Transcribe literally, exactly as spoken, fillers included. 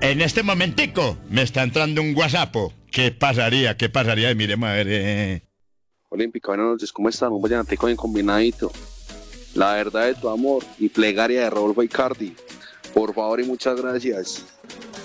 En este momentico me está entrando un WhatsApp. ¿Qué pasaría? ¿Qué pasaría? Miremos a ver. Eh. Olímpica, buenas noches, ¿cómo están? Un vallenateco bien combinadito. La verdad de tu amor y plegaria de Rodolfo Icardi. Por favor y muchas gracias.